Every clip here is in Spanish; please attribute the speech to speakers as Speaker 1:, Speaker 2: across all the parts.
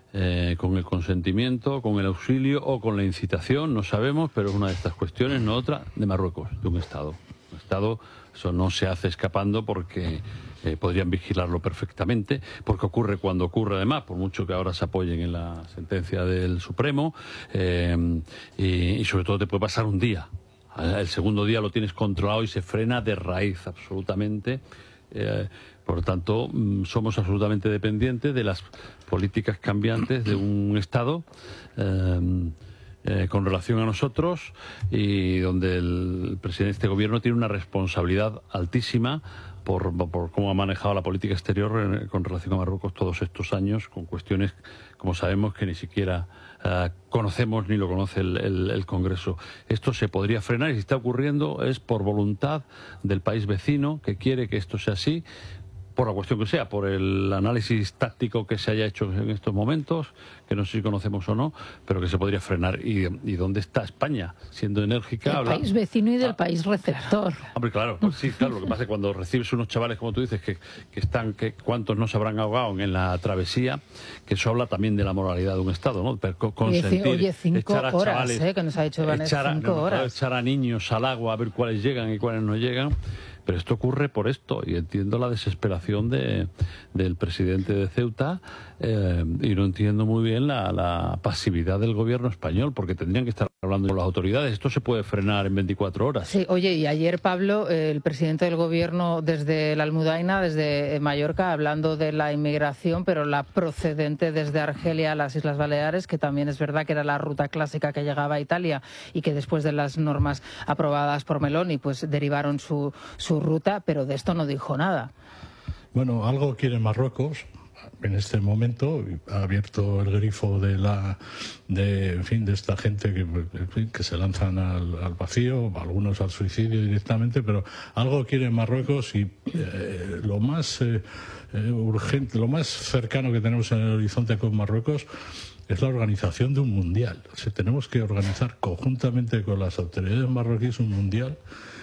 Speaker 1: con el consentimiento, con el auxilio o con la incitación, no sabemos, pero es una de estas cuestiones, no otra, de Marruecos, de un Estado. Un Estado, eso no se hace escapando porque podrían vigilarlo perfectamente, porque ocurre cuando ocurre además, por mucho que ahora se apoyen en la sentencia del Supremo, y sobre todo te puede pasar un día. El segundo día lo tienes controlado y se frena de raíz absolutamente. Por lo tanto, somos absolutamente dependientes de las políticas cambiantes de un Estado con relación a nosotros, y donde el presidente de este gobierno tiene una responsabilidad altísima por cómo ha manejado la política exterior con relación a Marruecos todos estos años, con cuestiones, como sabemos, que ni siquiera conocemos ni lo conoce el Congreso. Esto se podría frenar, y si está ocurriendo es por voluntad del país vecino, que quiere que esto sea así, por la cuestión que sea, por el análisis táctico que se haya hecho en estos momentos, que no sé si conocemos o no, pero que se podría frenar. ¿Y dónde está España? Siendo enérgica...
Speaker 2: Del país vecino y del país receptor.
Speaker 1: Hombre, claro, pues sí, claro. Lo que pasa es que cuando recibes unos chavales, como tú dices, que cuántos no se habrán ahogado en la travesía, que eso habla también de la moralidad de un Estado, ¿no? Consentir,
Speaker 2: oye, 5 horas,
Speaker 1: chavales,
Speaker 2: que nos ha dicho Vanessa, 5 horas.
Speaker 1: Echar a niños al agua a ver cuáles llegan y cuáles no llegan. Pero esto ocurre por esto, y entiendo la desesperación del presidente de Ceuta, y no entiendo muy bien la pasividad del gobierno español, porque tendrían que estar hablando con las autoridades. Esto se puede frenar en 24 horas.
Speaker 2: Sí, oye, y ayer, Pablo, el presidente del gobierno desde la Almudaina, desde Mallorca, hablando de la inmigración, pero la procedente desde Argelia a las Islas Baleares, que también es verdad que era la ruta clásica que llegaba a Italia y que después de las normas aprobadas por Meloni, pues derivaron su ruta, pero de esto no dijo nada.
Speaker 3: Bueno, algo quiere Marruecos en este momento. Ha abierto el grifo de esta gente que se lanzan al vacío, algunos al suicidio directamente, pero algo quiere Marruecos, y lo más urgente, lo más cercano que tenemos en el horizonte con Marruecos es la organización de un mundial. O sea, tenemos que organizar conjuntamente con las autoridades marroquíes un mundial.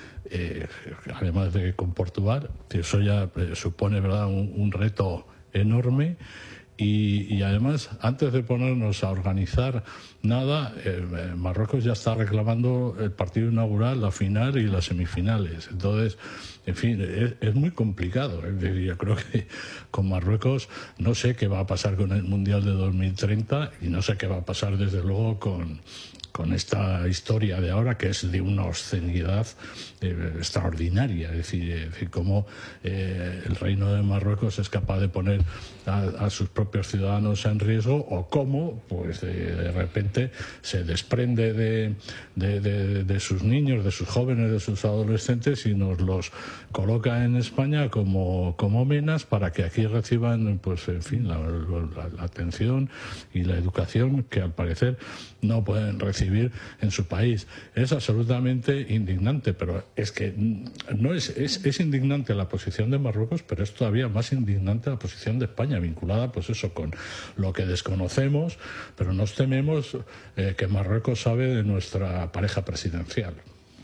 Speaker 3: Además de con Portugal, eso ya supone, ¿verdad?, un reto enorme, y además, antes de ponernos a organizar nada, Marruecos ya está reclamando el partido inaugural, la final y las semifinales. Entonces, en fin, es muy complicado. Yo creo que con Marruecos no sé qué va a pasar con el Mundial de 2030, y no sé qué va a pasar desde luego con esta historia de ahora, que es de una obscenidad extraordinaria. Es decir, cómo el Reino de Marruecos es capaz de poner a sus propios ciudadanos en riesgo, o cómo pues de repente se desprende de sus niños, de sus jóvenes, de sus adolescentes, y nos los coloca en España como menas para que aquí reciban, pues en fin, la atención y la educación que al parecer no pueden recibir en su país. Es absolutamente indignante, pero es que no es indignante la posición de Marruecos, pero es todavía más indignante la posición de España, vinculada pues eso con lo que desconocemos, pero nos tememos que Marruecos sabe de nuestra pareja presidencial.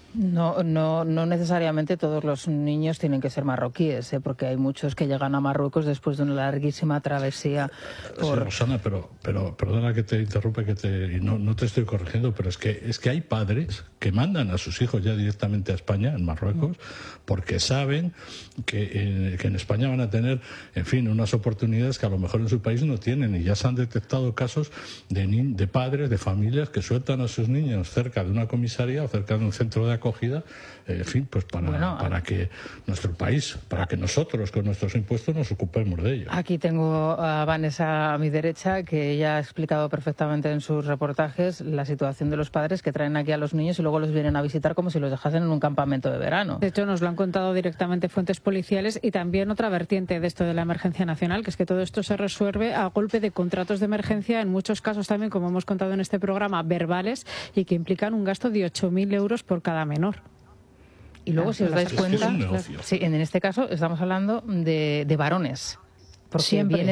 Speaker 2: No necesariamente todos los niños tienen que ser marroquíes, porque hay muchos que llegan a Marruecos después de una larguísima travesía.
Speaker 3: Sí, Rosana, pero perdona que te interrumpa, y no te estoy corrigiendo, pero es que hay padres que mandan a sus hijos ya directamente a España, en Marruecos, porque saben que en España van a tener, en fin, unas oportunidades que a lo mejor en su país no tienen, y ya se han detectado casos de padres, de familias que sueltan a sus niños cerca de una comisaría o cerca de un centro de acogida, en fin, pues para que nuestro país, para que nosotros con nuestros impuestos nos ocupemos de ello.
Speaker 2: Aquí tengo a Vanessa a mi derecha, que ella ha explicado perfectamente en sus reportajes la situación de los padres que traen aquí a los niños y luego los vienen a visitar como si los dejasen en un campamento de verano.
Speaker 4: De hecho, nos lo han contado directamente fuentes policiales, y también otra vertiente de esto de la emergencia nacional, que es que todo esto se resuelve a golpe de contratos de emergencia, en muchos casos también, como hemos contado en este programa, verbales, y que implican un gasto de 8.000 euros por cada menor.
Speaker 2: Y luego, si os dais cuenta, sí, en este caso estamos hablando de varones, porque
Speaker 4: siempre
Speaker 2: vienen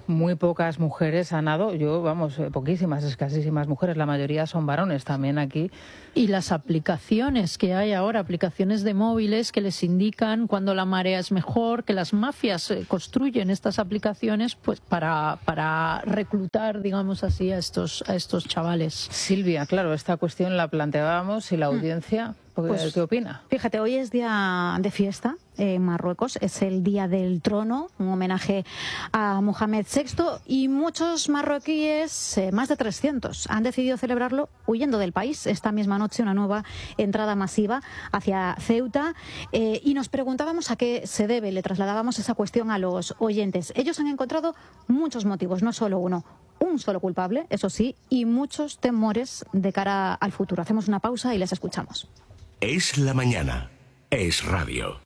Speaker 2: muy pocas mujeres a nado. Yo, poquísimas, escasísimas mujeres. La mayoría son varones también aquí.
Speaker 5: Y las aplicaciones que hay ahora, aplicaciones de móviles que les indican cuando la marea es mejor, que las mafias construyen estas aplicaciones pues para reclutar, digamos así, a estos chavales.
Speaker 2: Silvia, claro, esta cuestión la planteábamos y la audiencia, pues, ¿qué opina?
Speaker 6: Fíjate, hoy es día de fiesta en Marruecos, es el Día del Trono, un homenaje a Mohamed VI, y muchos marroquíes, más de 300, han decidido celebrarlo huyendo del país. Esta misma noche una nueva entrada masiva hacia Ceuta, y nos preguntábamos a qué se debe, le trasladábamos esa cuestión a los oyentes. Ellos han encontrado muchos motivos, no solo uno. Un solo culpable, eso sí, y muchos temores de cara al futuro. Hacemos una pausa y les escuchamos.
Speaker 7: Es la mañana. Es radio.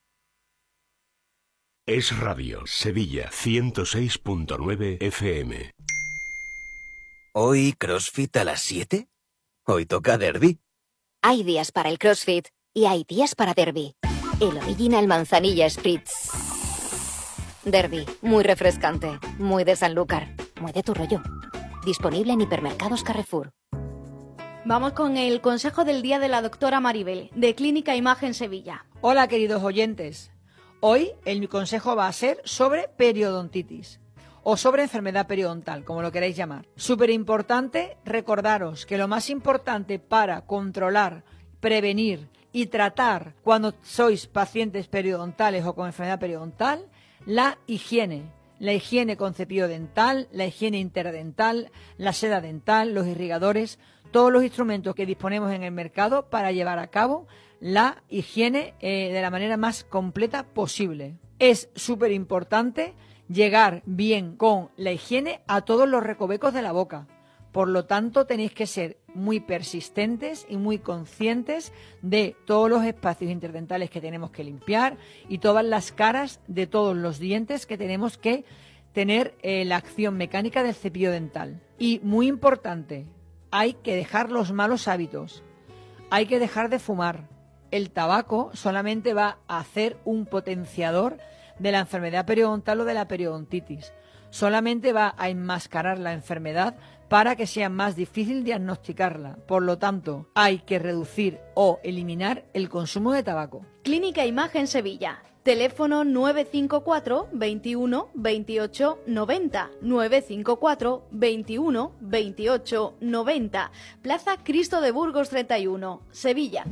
Speaker 7: Es radio. Sevilla 106.9 FM.
Speaker 8: ¿Hoy CrossFit a las 7? ¿Hoy toca derbi?
Speaker 9: Hay días para el CrossFit y hay días para derbi. El Original Manzanilla Spritz. Derbi, muy refrescante, muy de Sanlúcar, muy de tu rollo. Disponible en hipermercados Carrefour.
Speaker 10: Vamos con el consejo del día de la doctora Maribel, de Clínica Imagen Sevilla.
Speaker 11: Hola, queridos oyentes. Hoy mi consejo va a ser sobre periodontitis o sobre enfermedad periodontal, como lo queráis llamar. Súper importante recordaros que lo más importante para controlar, prevenir y tratar cuando sois pacientes periodontales o con enfermedad periodontal, la higiene. La higiene con cepillo dental, la higiene interdental, la seda dental, los irrigadores, todos los instrumentos que disponemos en el mercado para llevar a cabo la higiene de la manera más completa posible. Es súper importante llegar bien con la higiene a todos los recovecos de la boca. Por lo tanto, tenéis que ser muy persistentes y muy conscientes de todos los espacios interdentales que tenemos que limpiar y todas las caras de todos los dientes que tenemos que tener la acción mecánica del cepillo dental. Y muy importante, hay que dejar los malos hábitos, hay que dejar de fumar. El tabaco solamente va a hacer un potenciador de la enfermedad periodontal o de la periodontitis. Solamente va a enmascarar la enfermedad para que sea más difícil diagnosticarla. Por lo tanto, hay que reducir o eliminar el consumo de tabaco.
Speaker 10: Clínica Imagen Sevilla. Teléfono 954 21 28 90. 954 21 28 90. Plaza Cristo de Burgos 31, Sevilla.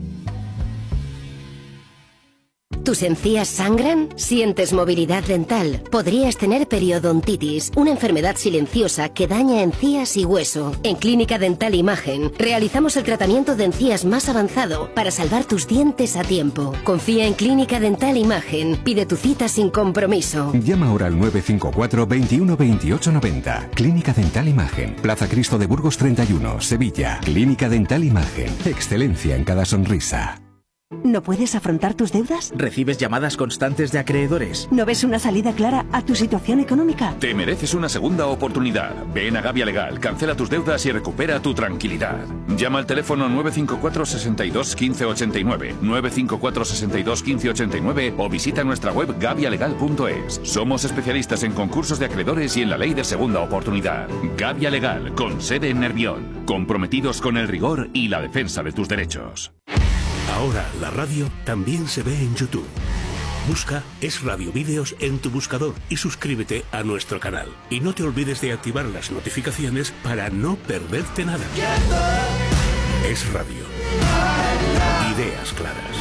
Speaker 9: ¿Tus encías sangran? ¿Sientes movilidad dental? Podrías tener periodontitis, una enfermedad silenciosa que daña encías y hueso. En Clínica Dental Imagen realizamos el tratamiento de encías más avanzado para salvar tus dientes a tiempo. Confía en Clínica Dental Imagen. Pide tu cita sin compromiso.
Speaker 12: Llama ahora al 954 21 28 90. Clínica Dental Imagen. Plaza Cristo de Burgos 31, Sevilla. Clínica Dental Imagen. Excelencia en cada sonrisa.
Speaker 13: ¿No puedes afrontar tus deudas?
Speaker 14: ¿Recibes llamadas constantes de acreedores?
Speaker 13: ¿No ves una salida clara a tu situación económica?
Speaker 15: Te mereces una segunda oportunidad. Ven a Gavia Legal, cancela tus deudas y recupera tu tranquilidad. Llama al teléfono 954 62 15 89, 954 62 15 89 o visita nuestra web gavialegal.es. Somos especialistas en concursos de acreedores y en la ley de segunda oportunidad. Gavia Legal, con sede en Nervión, comprometidos con el rigor y la defensa de tus derechos.
Speaker 7: Ahora la radio también se ve en YouTube. Busca Es Radio Vídeos en tu buscador y suscríbete a nuestro canal. Y no te olvides de activar las notificaciones para no perderte nada. Es Radio. Ideas claras.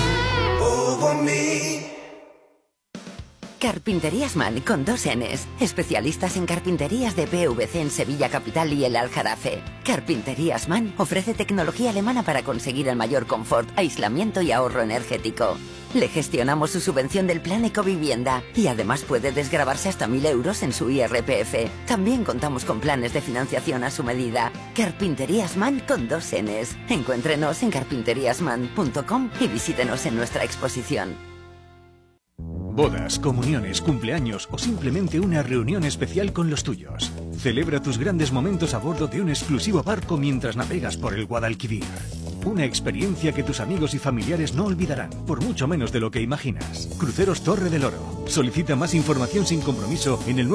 Speaker 9: Carpinterías Man con 2 Ns. Especialistas en carpinterías de PVC en Sevilla Capital y El Aljarafe. Carpinterías Man ofrece tecnología alemana para conseguir el mayor confort, aislamiento y ahorro energético. Le gestionamos su subvención del plan Ecovivienda y además puede desgravarse hasta 1.000 euros en su IRPF. También contamos con planes de financiación a su medida. Carpinterías Man con 2 Ns. Encuéntrenos en carpinteriasman.com y visítenos en nuestra exposición.
Speaker 16: Bodas, comuniones, cumpleaños o simplemente una reunión especial con los tuyos. Celebra tus grandes momentos a bordo de un exclusivo barco mientras navegas por el Guadalquivir. Una experiencia que tus amigos y familiares no olvidarán, por mucho menos de lo que imaginas. Cruceros Torre del Oro. Solicita más información sin compromiso en el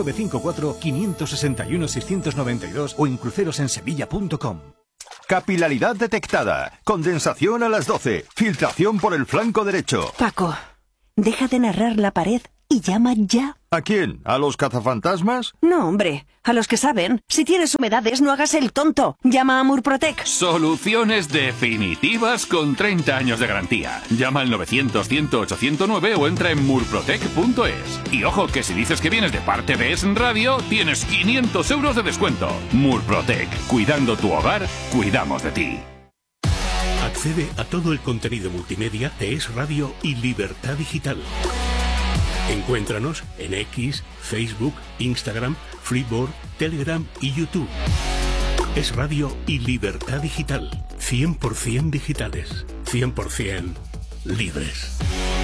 Speaker 16: 954-561-692 o en crucerosensevilla.com.
Speaker 17: Capilaridad detectada. Condensación a las 12. Filtración por el flanco derecho.
Speaker 13: Paco, deja de narrar la pared y llama ya.
Speaker 17: ¿A quién? ¿A los cazafantasmas?
Speaker 13: No, hombre, a los que saben. Si tienes humedades, no hagas el tonto. Llama a Murprotec.
Speaker 15: Soluciones definitivas con 30 años de garantía. Llama al 900-100-809 o entra en murprotec.es. Y ojo, que si dices que vienes de parte de Es Radio, tienes 500 euros de descuento. Murprotec. Cuidando tu hogar, cuidamos de ti.
Speaker 7: Accede a todo el contenido multimedia de Es Radio y Libertad Digital. Encuéntranos en X, Facebook, Instagram, Freeboard, Telegram y YouTube. Es Radio y Libertad Digital. 100% digitales. 100% libres.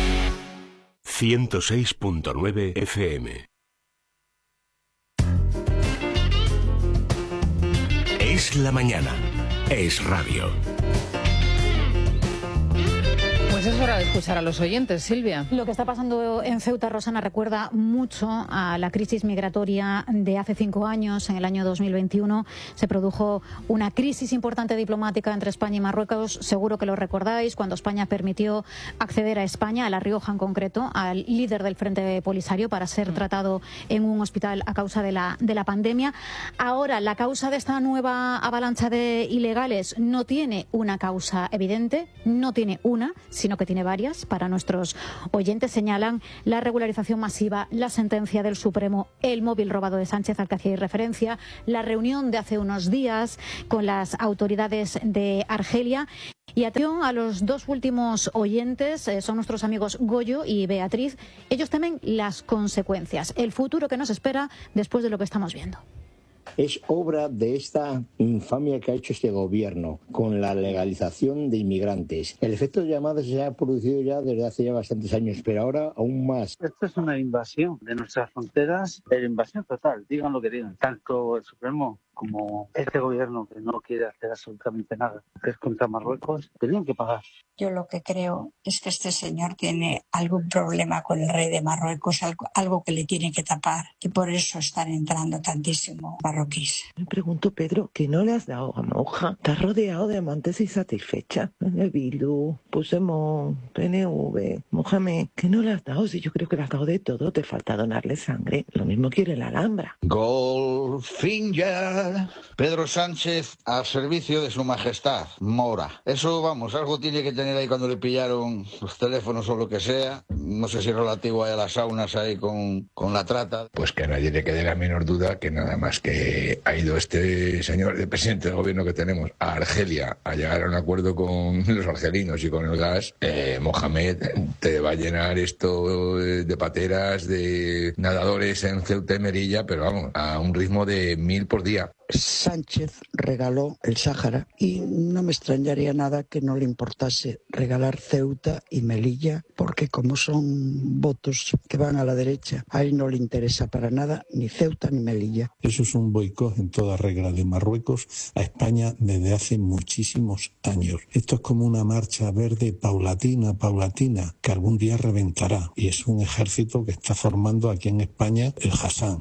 Speaker 7: 106.9 FM. Es la mañana. Es Radio.
Speaker 2: Pues es hora de escuchar a los oyentes, Silvia.
Speaker 6: Lo que está pasando en Ceuta, Rosana, recuerda mucho a la crisis migratoria de hace 5 años. En el año 2021 se produjo una crisis importante diplomática entre España y Marruecos. Seguro que lo recordáis, cuando España permitió acceder a España, a La Rioja en concreto, al líder del Frente Polisario para ser tratado en un hospital a causa de la pandemia. Ahora, la causa de esta nueva avalancha de ilegales no tiene una causa evidente, no tiene una, sino que tiene varias. Para nuestros oyentes señalan la regularización masiva, la sentencia del Supremo, el móvil robado de Sánchez al que hacíais referencia, la reunión de hace unos días con las autoridades de Argelia. Y atención a los dos últimos oyentes, son nuestros amigos Goyo y Beatriz. Ellos temen las consecuencias, el futuro que nos espera después de lo que estamos viendo.
Speaker 18: Es obra de esta infamia que ha hecho este gobierno con la legalización de inmigrantes. El efecto de llamada se ha producido ya desde hace ya bastantes años, pero ahora aún más.
Speaker 19: Esto es una invasión de nuestras fronteras, pero invasión total, digan lo que digan. Tanto el Supremo como este gobierno, que no quiere hacer absolutamente nada, que es contra Marruecos, tenían que pagar.
Speaker 20: Yo lo que creo es que este señor tiene algún problema con el rey de Marruecos, algo que le tiene que tapar, y por eso están entrando tantísimo marroquíes.
Speaker 21: Me pregunto, Pedro, ¿que no le has dado a Moja? Estás rodeado de amantes y satisfecha. El Bildu, Puigdemont, PNV, Mohamed, ¿que no le has dado? Si yo creo que le has dado de todo, te falta donarle sangre. Lo mismo quiere la Alhambra.
Speaker 22: Goldfinger. Pedro Sánchez al servicio de su majestad, Mora. Eso, vamos, algo tiene que tener ahí cuando le pillaron los teléfonos o lo que sea. No sé si es relativo a las saunas ahí con la trata.
Speaker 23: Pues que a nadie le quede la menor duda que nada más que ha ido este señor, el presidente del gobierno que tenemos, a Argelia a llegar a un acuerdo con los argelinos y con el gas, Mohamed te va a llenar esto de pateras, de nadadores en Ceuta y Melilla, pero vamos, a un ritmo de 1000 por día.
Speaker 24: Sánchez regaló el Sáhara y no me extrañaría nada que no le importase regalar Ceuta y Melilla, porque como son votos que van a la derecha, a él no le interesa para nada ni Ceuta ni Melilla.
Speaker 3: Eso es un boicot en toda regla de Marruecos a España desde hace muchísimos años. Esto es como una marcha verde paulatina, que algún día reventará, y es un ejército que está formando aquí en España el Hassan.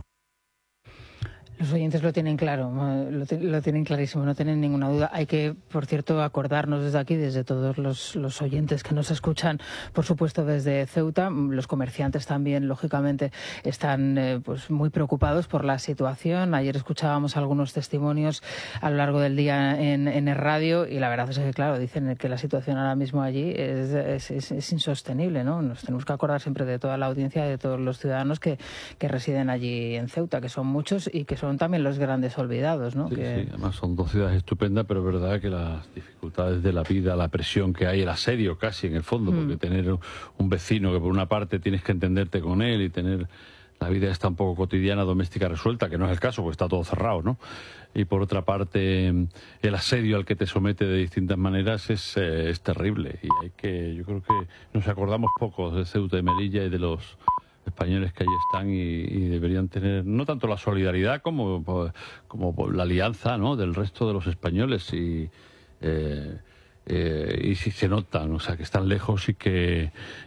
Speaker 2: Los oyentes lo tienen claro, lo tienen clarísimo, no tienen ninguna duda. Hay que, por cierto, acordarnos desde aquí, desde todos los oyentes que nos escuchan, por supuesto desde Ceuta. Los comerciantes también, lógicamente, están pues muy preocupados por la situación. Ayer escuchábamos algunos testimonios a lo largo del día en el radio y la verdad es que, claro, dicen que la situación ahora mismo allí es insostenible, ¿no? Nos tenemos que acordar siempre de toda la audiencia, de todos los ciudadanos que residen allí en Ceuta, que son muchos y que son también los grandes olvidados, ¿no?
Speaker 1: Sí, sí, además son dos ciudades estupendas, pero es verdad que las dificultades de la vida, la presión que hay, el asedio casi en el fondo, porque tener un vecino que por una parte tienes que entenderte con él y tener la vida esta un poco cotidiana, doméstica resuelta, que no es el caso, porque está todo cerrado, ¿no? Y por otra parte, el asedio al que te somete de distintas maneras es terrible. Y yo creo que nos acordamos poco de Ceuta y Melilla y de los españoles que allí están y deberían tener no tanto la solidaridad como la alianza, ¿no?, del resto de los españoles y y sí se notan, o sea, que están lejos y que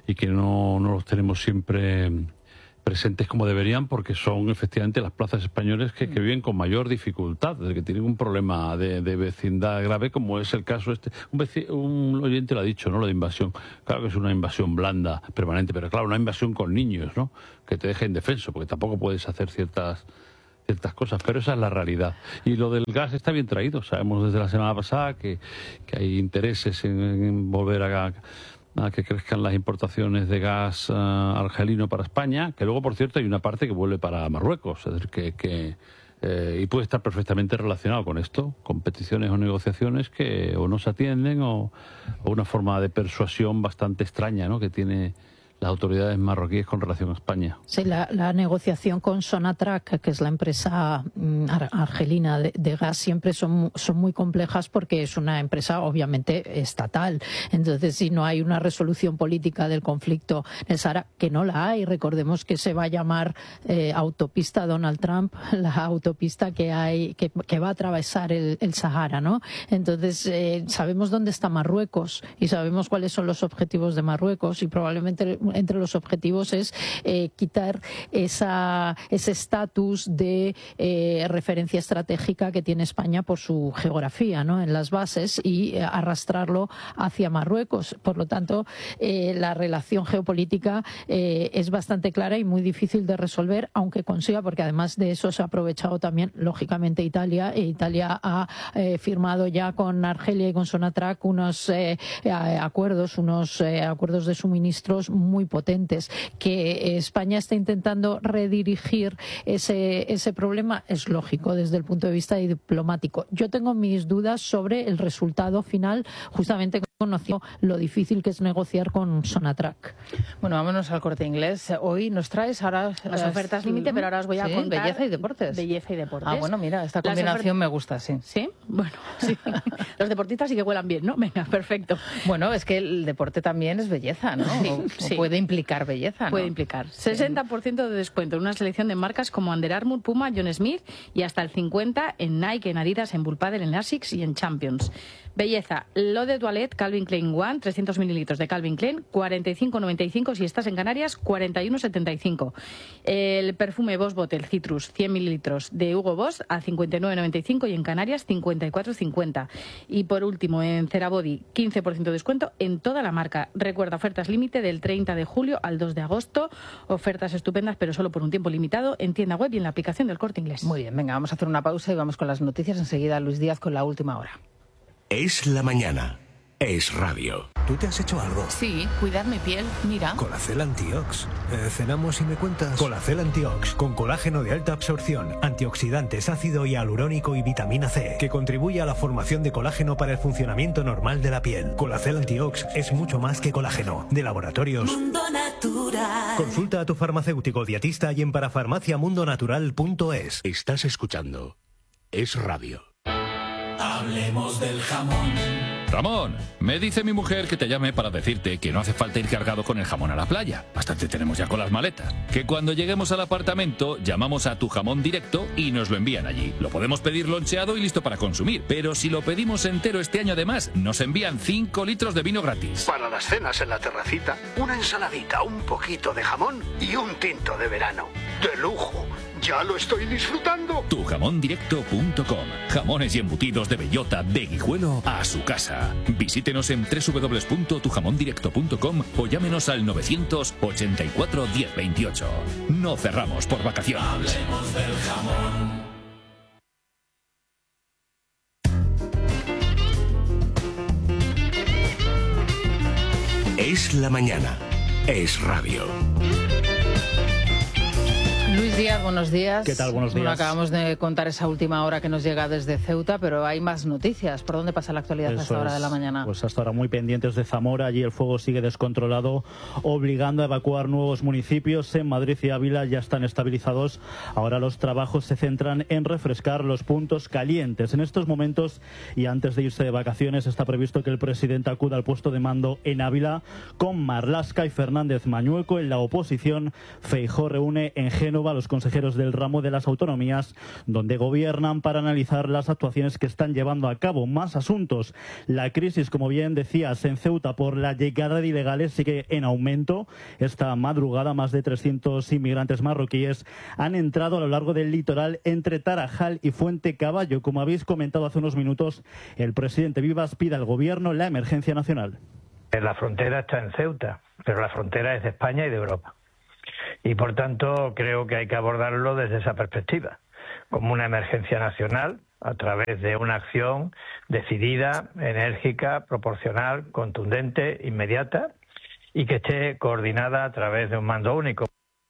Speaker 1: no los tenemos siempre presentes como deberían, porque son efectivamente las plazas españoles que viven con mayor dificultad, que tienen un problema de vecindad grave, como es el caso este. Un oyente lo ha dicho, ¿no? Lo de invasión. Claro que es una invasión blanda, permanente, pero claro, una invasión con niños, ¿no? Que te deja indefenso, porque tampoco puedes hacer ciertas cosas, pero esa es la realidad. Y lo del gas está bien traído. Sabemos desde la semana pasada que hay intereses en volver a que crezcan las importaciones de gas argelino para España, que luego, por cierto, hay una parte que vuelve para Marruecos, es decir, y puede estar perfectamente relacionado con esto, con peticiones o negociaciones que o no se atienden o una forma de persuasión bastante extraña, ¿no?, que tiene las autoridades marroquíes con relación a España.
Speaker 4: Sí, la negociación con Sonatrach, que es la empresa argelina de gas, siempre son muy complejas porque es una empresa obviamente estatal. Entonces, si no hay una resolución política del conflicto en el Sahara, que no la hay, recordemos que se va a llamar autopista Donald Trump, la autopista que va a atravesar el Sahara, ¿no? Entonces, sabemos dónde está Marruecos y sabemos cuáles son los objetivos de Marruecos, y probablemente entre los objetivos es quitar ese estatus de referencia estratégica que tiene España por su geografía, ¿no?, en las bases, y arrastrarlo hacia Marruecos. Por lo tanto, la relación geopolítica es bastante clara y muy difícil de resolver, aunque consiga, porque además de eso se ha aprovechado también, lógicamente, Italia. Italia ha firmado ya con Argelia y con Sonatrach unos acuerdos de suministros muy potentes. Que España está intentando redirigir ese problema es lógico desde el punto de vista diplomático. Yo tengo mis dudas sobre el resultado final, justamente conocido lo difícil que es negociar con Sonatrach.
Speaker 2: Bueno, vámonos al Corte Inglés. Hoy nos traes ahora
Speaker 5: las ofertas límite, pero ahora os voy a contar
Speaker 2: belleza y deportes.
Speaker 5: Belleza y deportes.
Speaker 2: Ah, bueno, mira, esta combinación me gusta, sí.
Speaker 5: ¿Sí? Bueno, sí. Los deportistas sí que huelan bien, ¿no? Venga, perfecto.
Speaker 2: Bueno, es que el deporte también es belleza, ¿no?
Speaker 5: Sí.
Speaker 2: Puede implicar belleza, ¿no?
Speaker 5: Puede implicar. 60% de descuento en una selección de marcas como Under Armour, Puma, John Smith, y hasta el 50% en Nike, en Adidas, en Bullpadel, en Asics y en Champions. Belleza, L'Eau de Toilette Calvin Klein One, 300 mililitros de Calvin Klein, 45,95, si estás en Canarias, 41,75. El perfume Boss Bottle Citrus, 100 mililitros de Hugo Boss, a 59,95, y en Canarias, 54,50. Y por último, en CeraBody, 15% de descuento en toda la marca. Recuerda, ofertas límite del 30 de julio al 2 de agosto. Ofertas estupendas, pero solo por un tiempo limitado, en tienda web y en la aplicación del Corte Inglés.
Speaker 2: Muy bien, venga, vamos a hacer una pausa y vamos con las noticias. Enseguida Luis Díaz con la última hora.
Speaker 7: Es la mañana. Es radio.
Speaker 8: ¿Tú te has hecho algo?
Speaker 11: Sí, cuidar mi piel, mira.
Speaker 8: Colacel Antiox. Cenamos y me cuentas. Colacel Antiox, con colágeno de alta absorción, antioxidantes, ácido hialurónico y vitamina C, que contribuye a la formación de colágeno para el funcionamiento normal de la piel. Colacel Antiox es mucho más que colágeno. De Laboratorios
Speaker 25: Mundo Natural.
Speaker 8: Consulta a tu farmacéutico dietista y en parafarmaciamundonatural.es.
Speaker 7: Estás escuchando Es Radio.
Speaker 25: Hablemos del jamón.
Speaker 15: Ramón, me dice mi mujer que te llame para decirte que no hace falta ir cargado con el jamón a la playa. Bastante tenemos ya con las maletas. Que cuando lleguemos al apartamento llamamos a Tu Jamón Directo y nos lo envían allí. Lo podemos pedir loncheado y listo para consumir. Pero si lo pedimos entero este año, además, nos envían 5 litros de vino gratis.
Speaker 26: Para las cenas en la terracita, una ensaladita, un poquito de jamón y un tinto de verano. ¡De lujo! ¡Ya lo estoy disfrutando!
Speaker 15: Tujamondirecto.com. Jamones y embutidos de bellota, de Guijuelo a su casa. Visítenos en www.tujamondirecto.com o llámenos al 984 1028. No cerramos por vacaciones.
Speaker 25: Hablemos del jamón.
Speaker 7: Es la mañana. Es radio.
Speaker 2: Luis Díaz, buenos días.
Speaker 27: ¿Qué tal? Buenos días.
Speaker 2: Bueno, acabamos de contar esa última hora que nos llega desde Ceuta, pero hay más noticias. ¿Por dónde pasa la actualidad a esta hora de la mañana?
Speaker 27: Pues hasta ahora muy pendientes de Zamora. Allí el fuego sigue descontrolado, obligando a evacuar nuevos municipios. En Madrid y Ávila ya están estabilizados. Ahora los trabajos se centran en refrescar los puntos calientes. En estos momentos y antes de irse de vacaciones está previsto que el presidente acuda al puesto de mando en Ávila con Marlaska y Fernández Mañueco. En la oposición, Feijóo reúne en Génova a los los consejeros del ramo de las autonomías, donde gobiernan, para analizar las actuaciones que están llevando a cabo. Más asuntos. La crisis, como bien decías, en Ceuta por la llegada de ilegales sigue en aumento. Esta madrugada más de 300 inmigrantes marroquíes han entrado a lo largo del litoral entre Tarajal y Fuente Caballo. Como habéis comentado hace unos minutos, el presidente Vivas pide al gobierno la emergencia nacional.
Speaker 9: La frontera está en Ceuta, pero la frontera es de España y de Europa. Y por tanto creo que hay que abordarlo desde esa perspectiva, como una emergencia nacional a través de una acción decidida, enérgica, proporcional, contundente, inmediata y que esté coordinada a través de un mando único.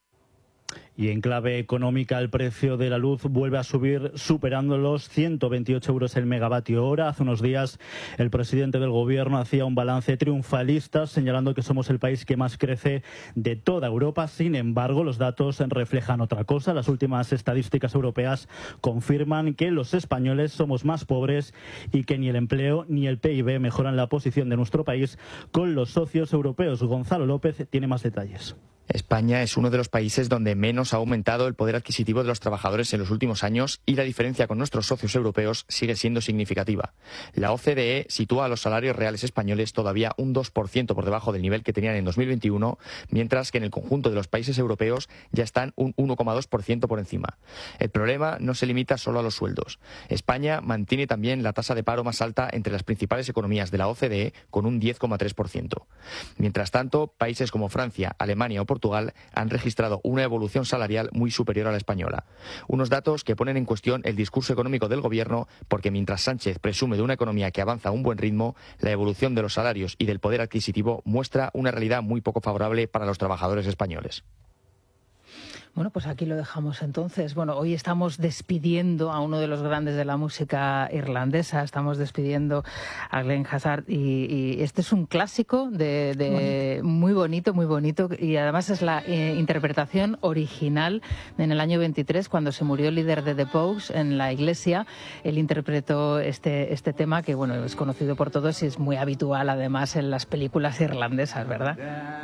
Speaker 27: Y en clave económica, el precio de la luz vuelve a subir, superando los 128 euros el megavatio hora. Hace unos días, el presidente del gobierno hacía un balance triunfalista, señalando que somos el país que más crece de toda Europa. Sin embargo, los datos reflejan otra cosa. Las últimas estadísticas europeas confirman que los españoles somos más pobres y que ni el empleo ni el PIB mejoran la posición de nuestro país con los socios europeos. Gonzalo López tiene más detalles.
Speaker 10: España es uno de los países donde menos ha aumentado el poder adquisitivo de los trabajadores en los últimos años y la diferencia con nuestros socios europeos sigue siendo significativa. La OCDE sitúa a los salarios reales españoles todavía un 2% por debajo del nivel que tenían en 2021, mientras que en el conjunto de los países europeos ya están un 1,2% por encima. El problema no se limita solo a los sueldos. España mantiene también la tasa de paro más alta entre las principales economías de la OCDE, con un 10,3%. Mientras tanto, países como Francia, Alemania o Portugal han registrado una evolución salarial muy superior a la española. Unos datos que ponen en cuestión el discurso económico del gobierno, porque mientras Sánchez presume de una economía que avanza a un buen ritmo, la evolución de los salarios y del poder adquisitivo muestra una realidad muy poco favorable para los trabajadores españoles.
Speaker 2: Bueno, pues aquí lo dejamos entonces. Bueno, hoy estamos despidiendo a uno de los grandes de la música irlandesa, estamos despidiendo a Glenn Hazzard y este es un clásico de muy bonito, y además es la interpretación original en el año 23, cuando se murió el líder de The Pogues en la iglesia. Él interpretó este tema que, bueno, es conocido por todos y es muy habitual además en las películas irlandesas, ¿verdad?